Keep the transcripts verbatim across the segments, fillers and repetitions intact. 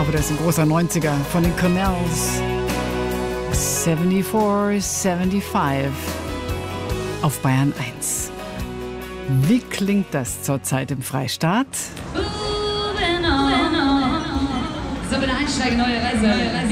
Aber das ist ein großer neunziger von den Cornells. vierundsiebzig, fünfundsiebzig auf Bayern eins. Wie klingt das zurzeit im Freistaat? So, bitte einsteigen, neue Reise.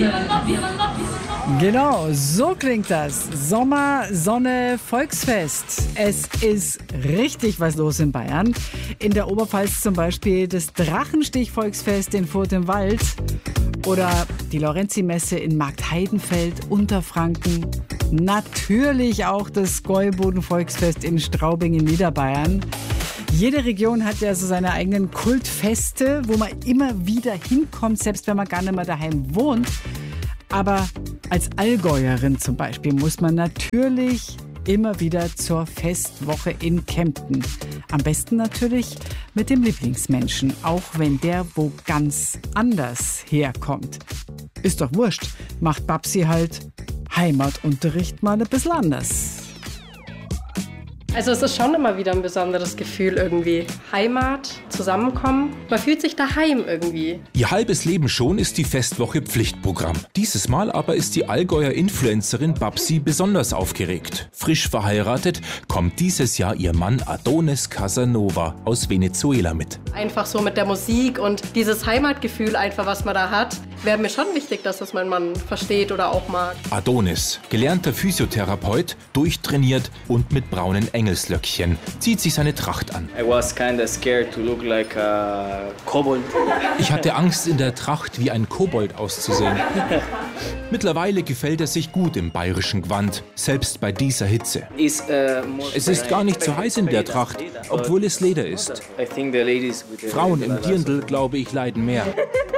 Genau, so klingt das. Sommer, Sonne, Volksfest. Es ist richtig was los in Bayern. In der Oberpfalz zum Beispiel das Drachenstich-Volksfest in Furth im Wald oder die Lorenzi-Messe in Marktheidenfeld, Unterfranken. Natürlich auch das Gäuboden-Volksfest in Straubing in Niederbayern. Jede Region hat ja so seine eigenen Kultfeste, wo man immer wieder hinkommt, selbst wenn man gar nicht mehr daheim wohnt. Aber als Allgäuerin zum Beispiel muss man natürlich immer wieder zur Festwoche in Kempten. Am besten natürlich mit dem Lieblingsmenschen, auch wenn der wo ganz anders herkommt. Ist doch wurscht, macht Babsi halt Heimatunterricht mal ein bisschen anders. Also es ist schon immer wieder ein besonderes Gefühl irgendwie. Heimat, Zusammenkommen, man fühlt sich daheim irgendwie. Ihr halbes Leben schon ist die Festwoche Pflichtprogramm. Dieses Mal aber ist die Allgäuer Influencerin Babsi besonders aufgeregt. Frisch verheiratet kommt dieses Jahr ihr Mann Adonis Casanova aus Venezuela mit. Einfach so mit der Musik und dieses Heimatgefühl einfach, was man da hat, wäre mir schon wichtig, dass das mein Mann versteht oder auch mag. Adonis, gelernter Physiotherapeut, durchtrainiert und mit braunen Engelslöckchen, zieht sich seine Tracht an. I was kinda scared to look like a kobold. Ich hatte Angst, in der Tracht wie ein Kobold auszusehen. Mittlerweile gefällt er sich gut im bayerischen Gewand, selbst bei dieser Hitze. Es ist gar nicht so heiß in der Tracht, obwohl es Leder ist. Frauen im Dirndl, glaube ich, leiden mehr.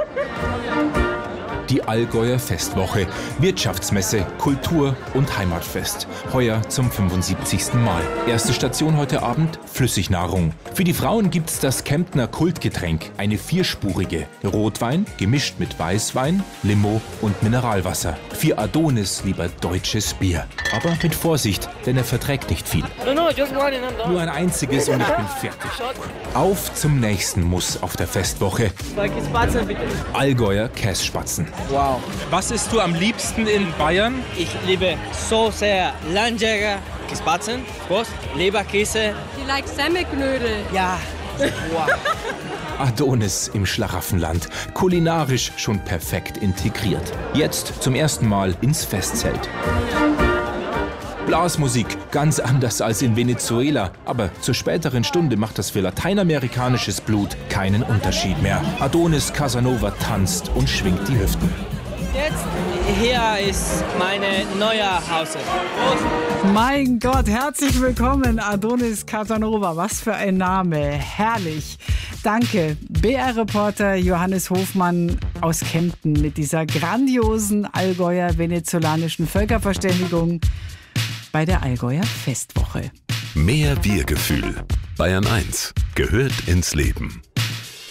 Die Allgäuer Festwoche, Wirtschaftsmesse, Kultur und Heimatfest. Heuer zum fünfundsiebzigsten Mal. Erste Station heute Abend, Flüssignahrung. Für die Frauen gibt's das Kemptner Kultgetränk, eine vierspurige. Rotwein, gemischt mit Weißwein, Limo und Mineralwasser. Für Adonis lieber deutsches Bier. Aber mit Vorsicht, denn er verträgt nicht viel. Nur ein einziges und ich bin fertig. Auf zum nächsten Muss auf der Festwoche. Allgäuer Kässpatzen. Wow. Was isst du am liebsten in Bayern? Ich liebe so sehr Landjäger, Spatzen, Wurst, Leberkäse. Die like Semmelknödel. Ja. Wow. Adonis im Schlaraffenland. Kulinarisch schon perfekt integriert. Jetzt zum ersten Mal ins Festzelt. Blasmusik, ganz anders als in Venezuela. Aber zur späteren Stunde macht das für lateinamerikanisches Blut keinen Unterschied mehr. Adonis Casanova tanzt und schwingt die Hüften. Jetzt hier ist meine neue Hause. Mein Gott, herzlich willkommen, Adonis Casanova. Was für ein Name, herrlich. Danke, B R-Reporter Johannes Hofmann aus Kempten mit dieser grandiosen Allgäuer venezolanischen Völkerverständigung bei der Allgäuer Festwoche. Mehr Wir-Gefühl. Bayern eins gehört ins Leben.